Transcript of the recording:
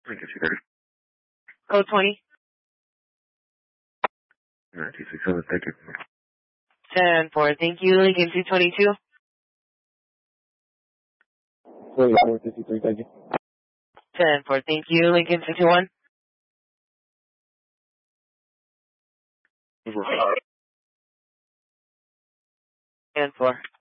Lincoln 230. Code 20. Alright, 267, thank you. 10-4, thank you. Lincoln 222. 453, thank you. 10-4, thank you. Lincoln 221. 10-4.